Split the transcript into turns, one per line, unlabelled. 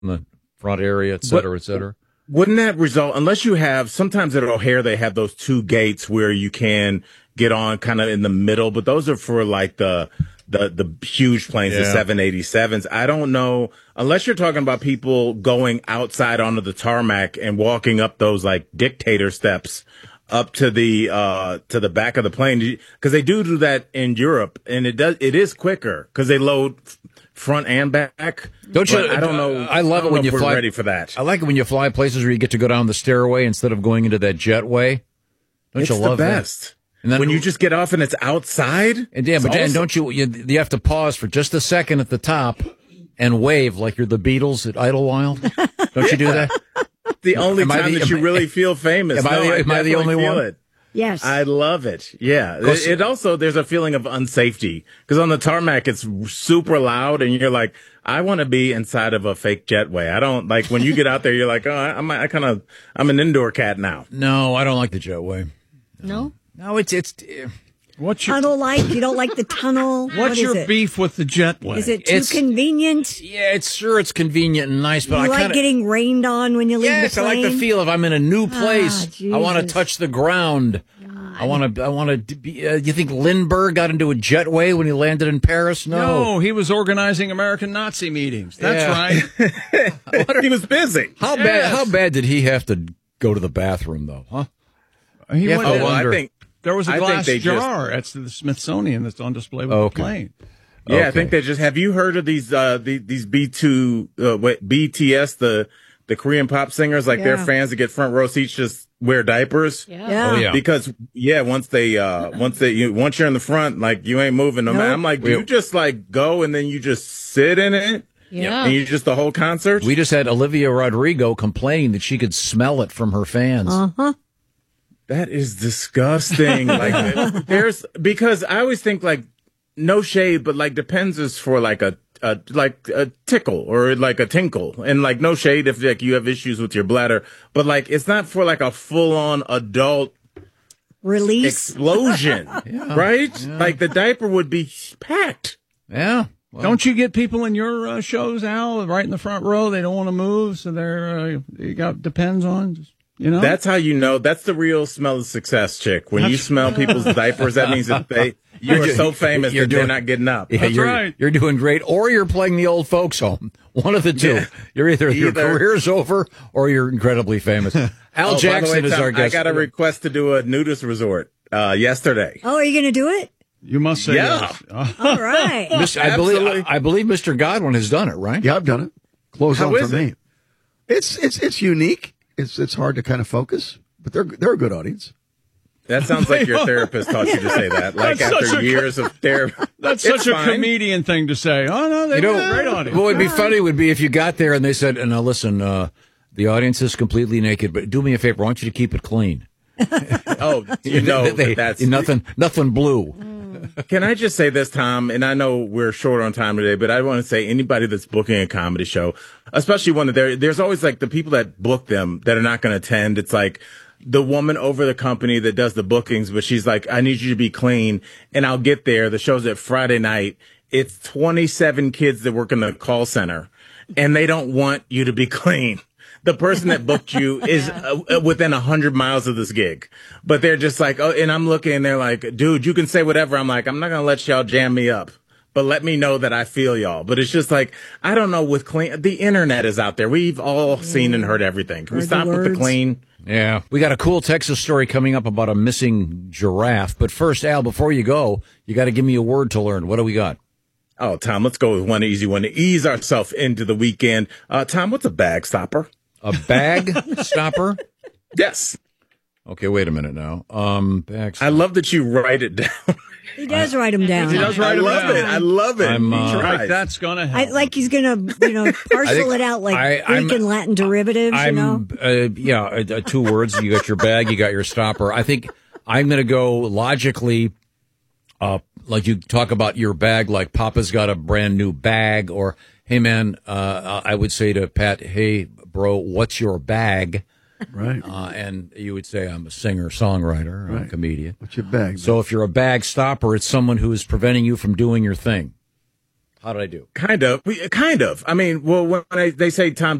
in the front area, et cetera, et cetera.
Wouldn't that result, unless you have, sometimes at O'Hare they have those two gates where you can get on kind of in the middle, but those are for like the huge planes, the 787s. I don't know, unless you're talking about people going outside onto the tarmac and walking up those like dictator steps up to the back of the plane, because they do that in Europe, and it is quicker because they load front and back.
Don't you?
I don't know.
I love it when you fly.
Ready for that?
I like it when you fly places where you get to go down the stairway instead of going into that jetway. Don't you love
the best?
That? And then,
when you just get off and it's outside.
And yeah, but awesome. Don't you have to pause for just a second at the top and wave like you're the Beatles at Idlewild? Don't you do that?
The only time that you really feel famous.
Am I the only one?
It.
Yes.
I love it. Yeah. It also, there's a feeling of unsafety because on the tarmac, it's super loud and you're like, I want to be inside of a fake jetway. I don't like when you get out there, you're like, oh, I'm an indoor cat now.
No, I don't like the jetway.
No?
No, it's
what's your
tunnel like? You don't like the tunnel?
What's your beef with the jetway?
Is it too convenient?
Yeah, it's convenient and nice, but
I like getting rained on when you leave the plane.
I like the feel of I'm in a new place. I want to touch the ground. God. I want to be. You think Lindbergh got into a jetway when he landed in Paris?
No, he was organizing American Nazi meetings. That's right.
He was busy.
How bad did he have to go to the bathroom though? Huh?
He went.
I think.
There was a glass jar at the Smithsonian that's on display with the plane.
Yeah, okay. I think they just. Have you heard of these BTS, the Korean pop singers? Like their fans that get front row seats just wear diapers.
Yeah.
Oh, yeah.
Because once you're in the front, like you ain't moving no matter. I'm like, do you just like go and then you just sit in it?
Yeah.
And you just the whole concert?
We just had Olivia Rodrigo complaining that she could smell it from her fans.
Uh-huh.
That is disgusting. Like because I always think like no shade, but like Depends is for like a tickle or like a tinkle, and like no shade if like you have issues with your bladder, but like it's not for like a full on adult
release
explosion, right? Yeah. Like the diaper would be packed.
Yeah.
Well, don't you get people in your shows, Al, right in the front row? They don't want to move, so they're you got Depends on. Just, you know,
that's how you know. That's the real smell of success, chick. When you smell people's diapers, that means that you're so famous that they're not getting up.
Yeah,
that's right.
You're doing great, or you're playing the old folks home. One of the two. Yeah. You're either your career's over or you're incredibly famous. Al Jackson is our guest.
I got a request to do a nudist resort yesterday.
Oh, are you going to do it?
You must say yes.
All right.
I believe Mr. Godwin has done it, right?
Yeah, I've done it. Close on for me.
It?
It's unique. It's hard to kind of focus, but they're a good audience.
That sounds like your therapist taught you to say that. Like after years of therapy.
That's such a comedian thing to say. Oh, no, they're a great audience.
What would be funny would be if you got there and they said, now listen, the audience is completely naked, but do me a favor. I want you to keep it clean.
That's
nothing blue.
Can I just say this, Tom? And I know we're short on time today, but I want to say anybody that's booking a comedy show, especially one that there's always like the people that book them that are not going to attend. It's like the woman over the company that does the bookings, but she's like, I need you to be clean. And I'll get there. The show's at Friday night. It's 27 kids that work in the call center and they don't want you to be clean. The person that booked you is within 100 miles of this gig, but they're just like, oh, and I'm looking and they're like, dude, you can say whatever. I'm like, I'm not going to let y'all jam me up, but let me know that I feel y'all. But it's just like, I don't know with clean, the internet is out there. We've all seen and heard everything. Can we stop with the clean?
Yeah. We got a cool Texas story coming up about a missing giraffe. But first, Al, before you go, you got to give me a word to learn. What do we got?
Oh, Tom, let's go with one easy one to ease ourselves into the weekend. Tom, what's a bag stopper?
A bag stopper?
Yes.
Okay, wait a minute now. Bag stopper.
I love that you write it down.
He does write them down.
He does write them down.
I love it.
Like that's going to help.
Like he's going to, parcel it out like Greek and Latin derivatives,
two words. You got your bag, you got your stopper. I think I'm going to go logically, like you talk about your bag, like Papa's got a brand new bag, or, hey, man, I would say to Pat, hey, bro, what's your bag?
Right.
And you would say, I'm a singer, songwriter, I'm a comedian.
What's your bag?
So if you're a bag stopper, it's someone who is preventing you from doing your thing. How did I do?
Kind of. I mean, well, when they say Tom